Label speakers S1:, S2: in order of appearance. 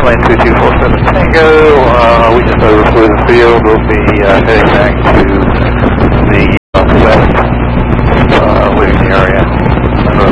S1: Airplane 2247 Tango, we just overflew the field. We'll be heading back to